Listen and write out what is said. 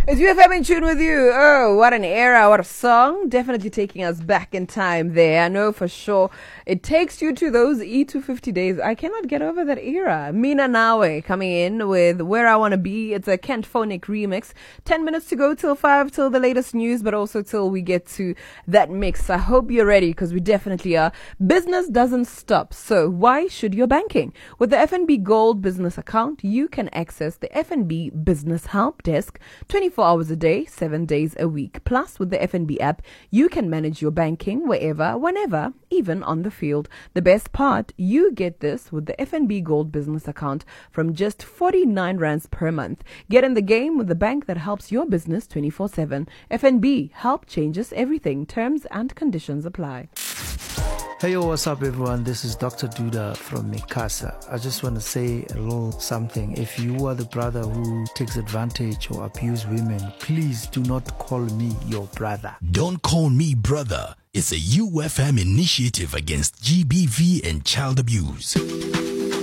It's UFM in tune with you. Oh, what an era, what a song. Definitely taking us back in time there. I know for sure it takes you to those E250 days. I cannot get over that era. Mina Nawe coming in with Where I Want to Be. It's a Kent Phonic remix. 10 minutes to go till 5, till the latest news, but also till we get to that mix. I hope you're ready because we definitely are. Business doesn't stop. So why should your banking? With the FNB Gold business account, you can access the FNB Business Help Desk 24 hours a day, 7 days a week. Plus, with the FNB app, you can manage your banking wherever, whenever, even on the field. The best part, you get this with the FNB Gold business account from just 49 rands per month. Get in the game with the bank that helps your business 24/7. FNB, help changes everything. Terms and conditions apply. Hey, yo, what's up, everyone? This is Dr. Duda from Mikasa. I just want to say a little something. If you are the brother who takes advantage or abuse women, please do not call me your brother. Don't call me brother. It's a UFM initiative against GBV and child abuse.